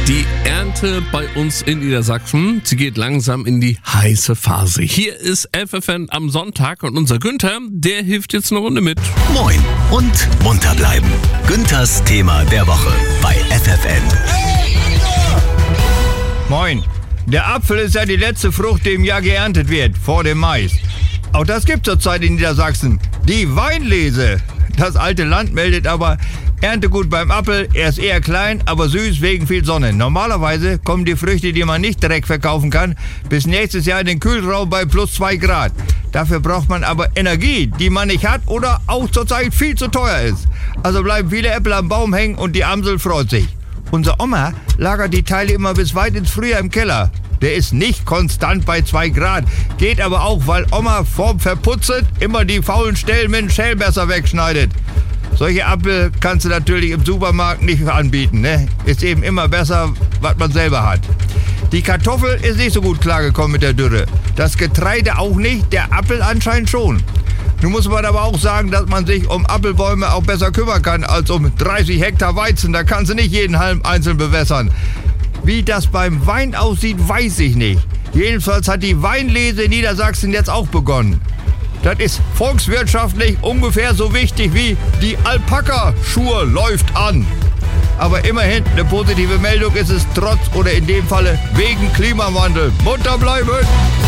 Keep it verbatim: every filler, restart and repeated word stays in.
Die Ernte bei uns in Niedersachsen, sie geht langsam in die heiße Phase. Hier ist F F N am Sonntag und unser Günther, der hilft jetzt eine Runde mit. Moin und munter bleiben. Günthers Thema der Woche bei F F N. Moin. Der Apfel ist ja die letzte Frucht, die im Jahr geerntet wird, vor dem Mais. Auch das gibt zurzeit in Niedersachsen. Die Weinlese. Das alte Land meldet aber, Erntegut beim Apfel, er ist eher klein, aber süß wegen viel Sonne. Normalerweise kommen die Früchte, die man nicht direkt verkaufen kann, bis nächstes Jahr in den Kühlraum bei plus zwei Grad. Dafür braucht man aber Energie, die man nicht hat oder auch zurzeit viel zu teuer ist. Also bleiben viele Äpfel am Baum hängen und die Amsel freut sich. Unser Oma lagert die Teile immer bis weit ins Frühjahr im Keller. Der ist nicht konstant bei zwei Grad. Geht aber auch, weil Oma vorm Verputzen immer die faulen Stellen mit dem Schälmesser wegschneidet. Solche Äpfel kannst du natürlich im Supermarkt nicht anbieten, ne? Ist eben immer besser, was man selber hat. Die Kartoffel ist nicht so gut klargekommen mit der Dürre. Das Getreide auch nicht, der Apfel anscheinend schon. Nun muss man aber auch sagen, dass man sich um Apfelbäume auch besser kümmern kann als um dreißig Hektar Weizen. Da kannst du nicht jeden Halm einzeln bewässern. Wie das beim Wein aussieht, weiß ich nicht. Jedenfalls hat die Weinlese in Niedersachsen jetzt auch begonnen. Das ist volkswirtschaftlich ungefähr so wichtig wie die Alpaka-Schur läuft an. Aber immerhin, eine positive Meldung ist es trotz oder in dem Falle wegen Klimawandel. Munter bleiben!